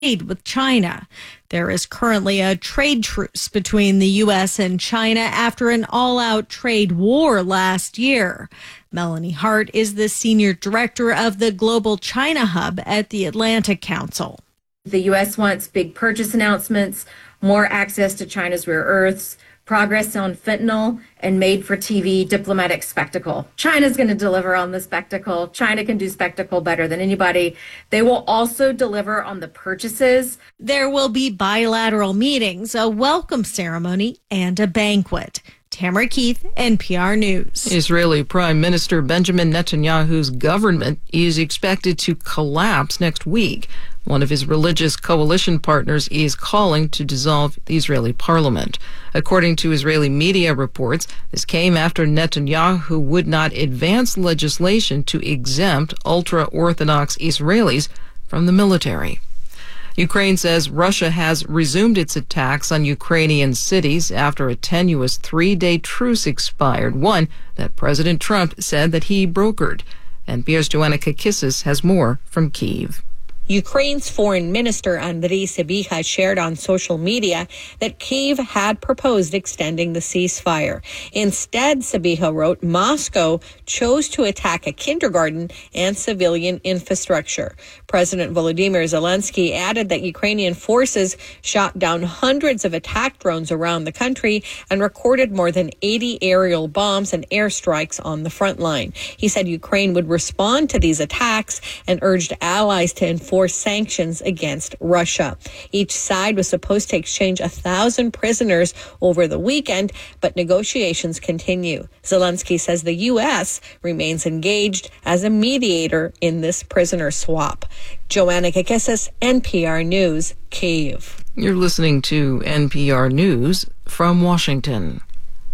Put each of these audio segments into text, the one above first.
with China. There is currently a trade truce between the U.S. and China after an all-out trade war last year. Melanie Hart is the senior director of the Global China Hub at the Atlantic Council. The U.S. wants big purchase announcements, more access to China's rare earths, progress on fentanyl, and made-for-TV diplomatic spectacle. China's going to deliver on the spectacle. China can do spectacle better than anybody. They will also deliver on the purchases. There will be bilateral meetings, a welcome ceremony, and a banquet. Tamara Keith, NPR News. Israeli Prime Minister Benjamin Netanyahu's government is expected to collapse next week. One of his religious coalition partners is calling to dissolve the Israeli parliament. According to Israeli media reports, this came after Netanyahu would not advance legislation to exempt ultra-Orthodox Israelis from the military. Ukraine says Russia has resumed its attacks on Ukrainian cities after a tenuous 3-day truce expired, one that President Trump said that he brokered. NPR's Joanna Kakissis has more from Kyiv. Ukraine's foreign minister Andriy Sybiha shared on social media that Kyiv had proposed extending the ceasefire. Instead, Sybiha wrote, Moscow chose to attack a kindergarten and civilian infrastructure. President Volodymyr Zelensky added that Ukrainian forces shot down hundreds of attack drones around the country and recorded more than 80 aerial bombs and airstrikes on the front line. He said Ukraine would respond to these attacks and urged allies to enforce sanctions against Russia. Each side was supposed to exchange 1,000 prisoners over the weekend, but negotiations continue. Zelensky says the U.S. remains engaged as a mediator in this prisoner swap. Joanna Kakissis, NPR News, Kyiv. You're listening to NPR News from Washington.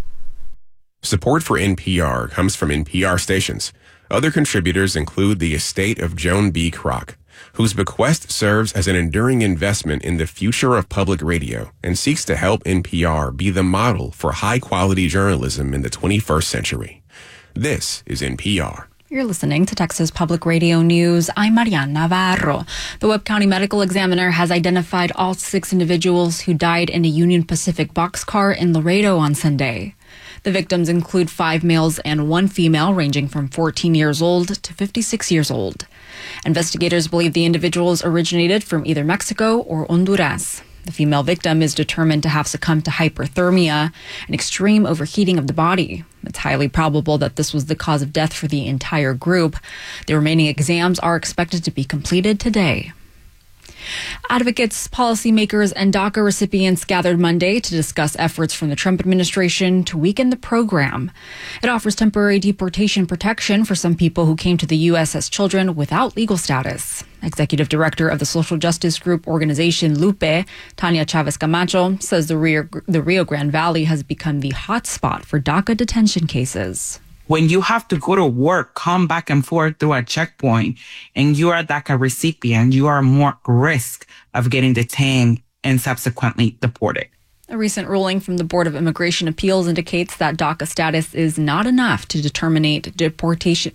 Support for NPR comes from NPR stations. Other contributors include the estate of Joan B. Kroc, whose bequest serves as an enduring investment in the future of public radio and seeks to help NPR be the model for high-quality journalism in the 21st century. This is NPR. You're listening to Texas Public Radio News. I'm Mariana Navarro. The Webb County Medical Examiner has identified all 6 individuals who died in a Union Pacific boxcar in Laredo on Sunday. The victims include 5 males and 1 female, ranging from 14 years old to 56 years old. Investigators believe the individuals originated from either Mexico or Honduras. The female victim is determined to have succumbed to hyperthermia, an extreme overheating of the body. It's highly probable that this was the cause of death for the entire group. The remaining exams are expected to be completed today. Advocates, policymakers, and DACA recipients gathered Monday to discuss efforts from the Trump administration to weaken the program. It offers temporary deportation protection for some people who came to the U.S. as children without legal status. Executive Director of the social justice group organization Lupe, Tania Chavez Camacho, says the Rio Grande Valley has become the hotspot for DACA detention cases. When you have to go to work, come back and forth through a checkpoint, and you are a DACA recipient, you are more at risk of getting detained and subsequently deported. A recent ruling from the Board of Immigration Appeals indicates that DACA status is not enough to terminate deportation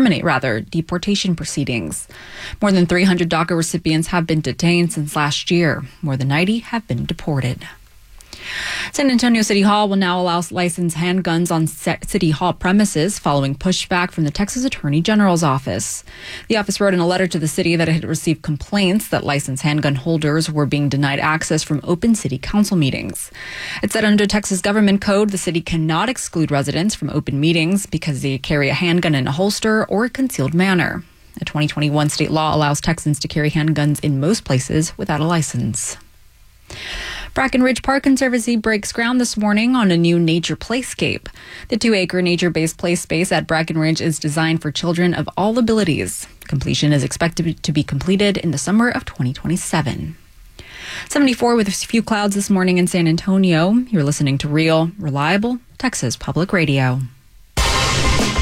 proceedings. More than 300 DACA recipients have been detained since last year. More than 90 have been deported. San Antonio City Hall will now allow licensed handguns on City Hall premises following pushback from the Texas Attorney General's office. The office wrote in a letter to the city that it had received complaints that licensed handgun holders were being denied access from open city council meetings. It said under Texas government code, the city cannot exclude residents from open meetings because they carry a handgun in a holster or a concealed manner. A 2021 state law allows Texans to carry handguns in most places without a license. Bracken Ridge Park Conservancy breaks ground this morning on a new nature playscape. The 2-acre nature-based play space at Bracken Ridge is designed for children of all abilities. Completion is expected to be completed in the summer of 2027. 74 with a few clouds this morning in San Antonio. You're listening to Real, Reliable Texas Public Radio. No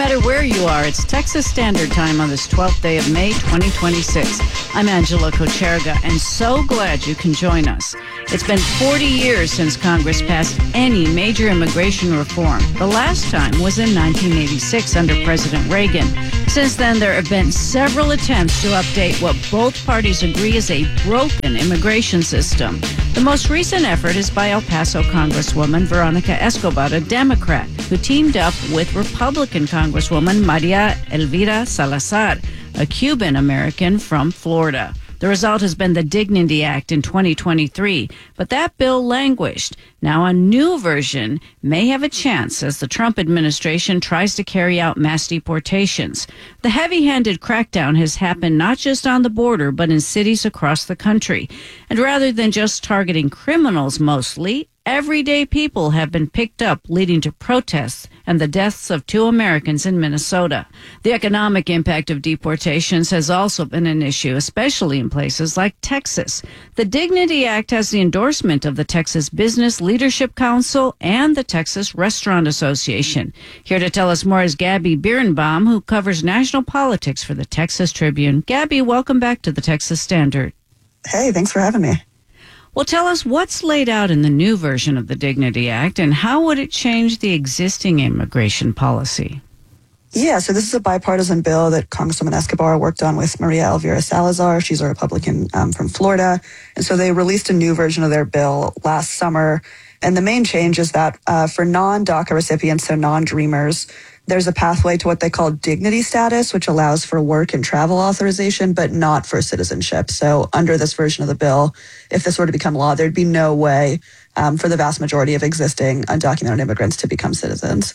matter where you are, it's Texas Standard Time on this 12th day of May 2026. I'm Angela Kocherga, and so glad you can join us. It's been 40 years since Congress passed any major immigration reform. The last time was in 1986 under President Reagan. Since then, there have been several attempts to update what both parties agree is a broken immigration system. The most recent effort is by El Paso Congresswoman Veronica Escobar, a Democrat, who teamed up with Republican Congresswoman Maria Elvira Salazar, a Cuban-American from Florida. The result has been the Dignity Act in 2023, but that bill languished. Now a new version may have a chance as the Trump administration tries to carry out mass deportations. The heavy-handed crackdown has happened not just on the border, but in cities across the country. And rather than just targeting criminals mostly, everyday people have been picked up, leading to protests and the deaths of 2 Americans in Minnesota. The economic impact of deportations has also been an issue, especially in places like Texas. The Dignity Act has the endorsement of the Texas Business Leadership Council and the Texas Restaurant Association. Here to tell us more is Gabby Birnbaum, who covers national politics for the Texas Tribune. Gabby, welcome back to the Texas Standard. Hey, thanks for having me. Well, tell us what's laid out in the new version of the Dignity Act and how would it change the existing immigration policy? Yeah, so this is a bipartisan bill that Congresswoman Escobar worked on with Maria Elvira Salazar. She's a Republican from Florida. And so they released a new version of their bill last summer. And the main change is that for non-DACA recipients, so non-Dreamers, there's a pathway to what they call dignity status, which allows for work and travel authorization, but not for citizenship. So under this version of the bill, if this were to become law, there'd be no way for the vast majority of existing undocumented immigrants to become citizens.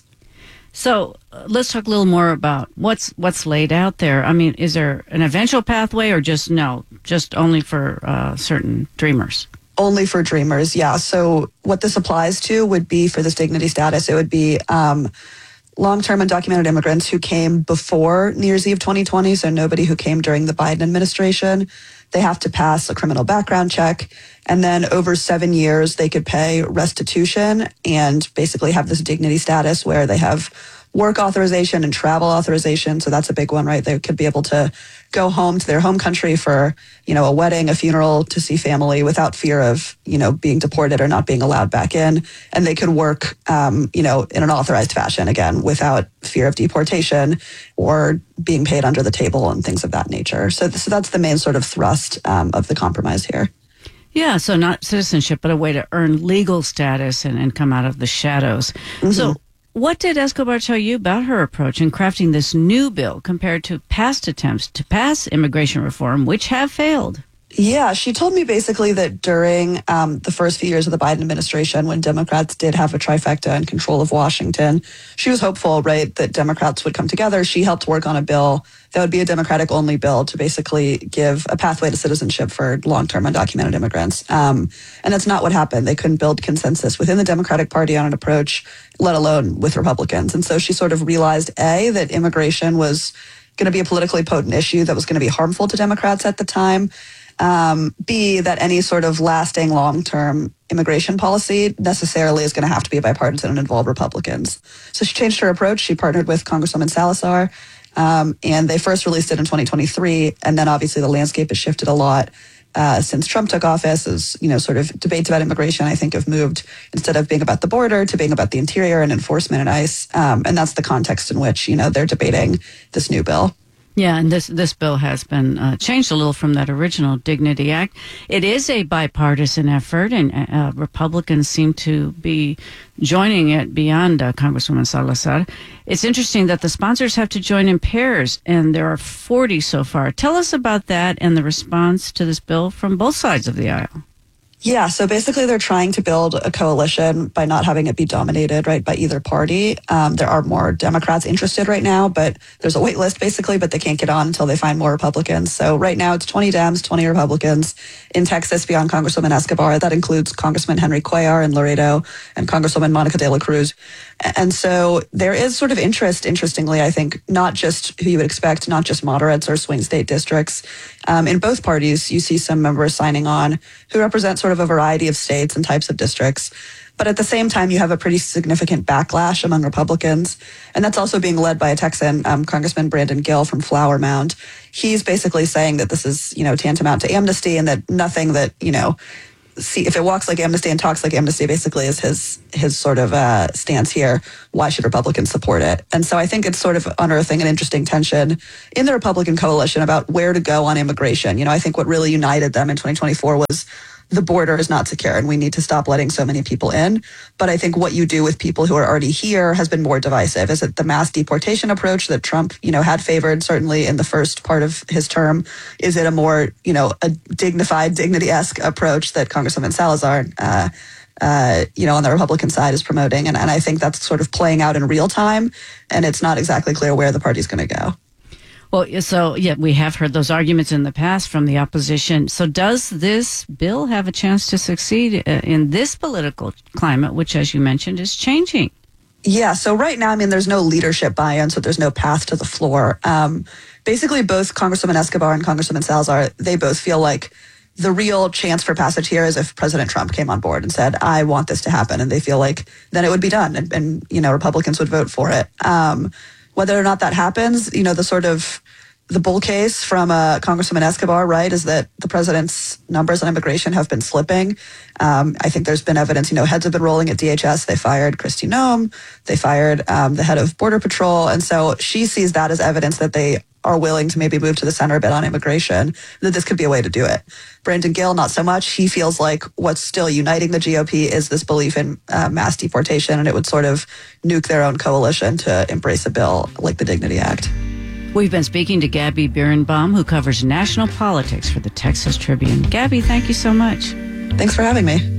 So let's talk a little more about what's laid out there. I mean, is there an eventual pathway or just only for certain Dreamers? Only for Dreamers, yeah. So what this applies to would be for this dignity status, it would be long-term undocumented immigrants who came before New Year's Eve 2020, so nobody who came during the Biden administration. They have to pass a criminal background check, and then over 7 years, they could pay restitution and basically have this dignity status where they have work authorization and travel authorization. So that's a big one, right? They could be able to go home to their home country for, a wedding, a funeral, to see family without fear of, being deported or not being allowed back in. And they could work, in an authorized fashion, again, without fear of deportation or being paid under the table and things of that nature. So that's the main sort of thrust of the compromise here. Yeah, so not citizenship, but a way to earn legal status and come out of the shadows. Mm-hmm. So what did Escobar tell you about her approach in crafting this new bill compared to past attempts to pass immigration reform, which have failed? Yeah, she told me basically that during the first few years of the Biden administration, when Democrats did have a trifecta and control of Washington, she was hopeful, right, that Democrats would come together. She helped work on a bill that would be a Democratic-only bill to basically give a pathway to citizenship for long-term undocumented immigrants. And that's not what happened. They couldn't build consensus within the Democratic Party on an approach, let alone with Republicans. And so she sort of realized, A, that immigration was going to be a politically potent issue that was going to be harmful to Democrats at the time. B, that any sort of lasting long-term immigration policy necessarily is going to have to be bipartisan and involve Republicans. So she changed her approach. She partnered with Congresswoman Salazar, and they first released it in 2023. And then obviously the landscape has shifted a lot since Trump took office. As sort of debates about immigration, I think, have moved instead of being about the border to being about the interior and enforcement and ICE. And that's the context in which, they're debating this new bill. Yeah, and this bill has been changed a little from that original Dignity Act. It is a bipartisan effort, and Republicans seem to be joining it beyond Congresswoman Salazar. It's interesting that the sponsors have to join in pairs, and there are 40 so far. Tell us about that and the response to this bill from both sides of the aisle. Yeah, so basically they're trying to build a coalition by not having it be dominated, right, by either party. There are more Democrats interested right now, but there's a wait list basically, but they can't get on until they find more Republicans. So right now it's 20 Dems, 20 Republicans in Texas beyond Congresswoman Escobar. That includes Congressman Henry Cuellar in Laredo and Congresswoman Monica de la Cruz. And so there is sort of interest, interestingly, I think, not just who you would expect, not just moderates or swing state districts. In both parties, you see some members signing on who represent sort of a variety of states and types of districts. But at the same time, you have a pretty significant backlash among Republicans. And that's also being led by a Texan, Congressman Brandon Gill from Flower Mound. He's basically saying that this is, tantamount to amnesty, and that nothing that, see, if it walks like amnesty and talks like amnesty, basically is his sort of stance here. Why should Republicans support it? And so I think it's sort of unearthing an interesting tension in the Republican coalition about where to go on immigration. I think what really united them in 2024 was the border is not secure and we need to stop letting so many people in. But I think what you do with people who are already here has been more divisive. Is it the mass deportation approach that Trump, had favored certainly in the first part of his term? Is it a more, a dignified, dignity-esque approach that Congresswoman Salazar, on the Republican side is promoting? And I think that's sort of playing out in real time, and it's not exactly clear where the party's going to go. Well, so, we have heard those arguments in the past from the opposition. So does this bill have a chance to succeed in this political climate, which, as you mentioned, is changing? Yeah, so right now, there's no leadership buy-in, so there's no path to the floor. Basically, both Congresswoman Escobar and Congresswoman Salazar, they both feel like the real chance for passage here is if President Trump came on board and said, I want this to happen. And they feel like then it would be done and Republicans would vote for it. Whether or not that happens, the bull case from Congresswoman Escobar, right, is that the president's numbers on immigration have been slipping. I think there's been evidence, heads have been rolling at DHS. They fired Kristi Noem. They fired the head of Border Patrol. And so she sees that as evidence that they are willing to maybe move to the center a bit on immigration, that this could be a way to do it. Brandon Gill, not so much. He feels like what's still uniting the GOP is this belief in mass deportation, and it would sort of nuke their own coalition to embrace a bill like the Dignity Act. We've been speaking to Gabby Birnbaum, who covers national politics for the Texas Tribune. Gabby, thank you so much. Thanks for having me.